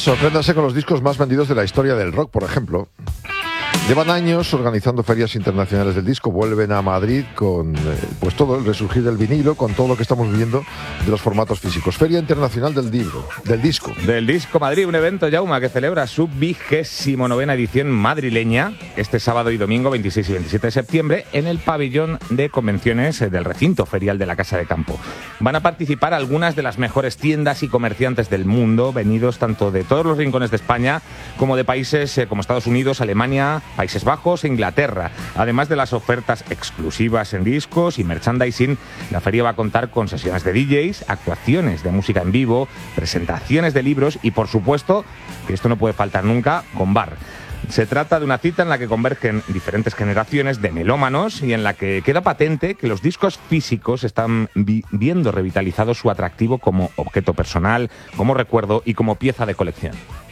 Sorpréndase con los discos más vendidos de la historia del rock, por ejemplo. Llevan años organizando ferias internacionales del disco, vuelven a Madrid con pues todo el resurgir del vinilo, con todo lo que estamos viviendo de los formatos físicos. Feria Internacional del Disco. Del Disco Madrid, un evento, Jaume, que celebra su 29ª edición madrileña este sábado y domingo 26 y 27 de septiembre en el pabellón de convenciones del recinto ferial de la Casa de Campo. Van a participar algunas de las mejores tiendas y comerciantes del mundo, venidos tanto de todos los rincones de España como de países como Estados Unidos, Alemania, Países Bajos e Inglaterra. Además de las ofertas exclusivas en discos y merchandising, la feria va a contar con sesiones de DJs, actuaciones de música en vivo, presentaciones de libros y, por supuesto, que esto no puede faltar nunca, con bar. Se trata de una cita en la que convergen diferentes generaciones de melómanos y en la que queda patente que los discos físicos están viendo revitalizado su atractivo como objeto personal, como recuerdo y como pieza de colección.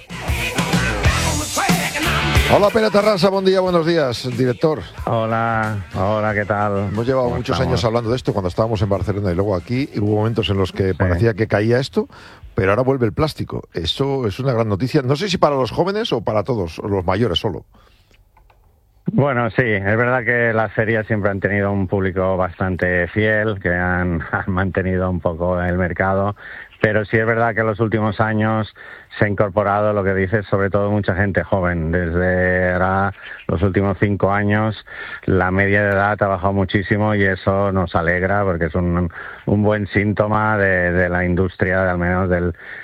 Hola, Pere Tarrasa, buen día, buenos días, director. Hola, ¿qué tal? Hemos llevado muchos años hablando de esto cuando estábamos en Barcelona y luego aquí hubo momentos en los que parecía que caía esto, pero ahora vuelve el plástico. Eso es una gran noticia, no sé si para los jóvenes o para todos, o los mayores solo. Bueno, sí, es verdad que las ferias siempre han tenido un público bastante fiel, que han mantenido un poco el mercado, pero sí es verdad que en los últimos años se ha incorporado, lo que dices, sobre todo mucha gente joven. Desde ahora, los últimos 5 años, la media de edad ha bajado muchísimo y eso nos alegra porque es un buen síntoma de la industria, al menos del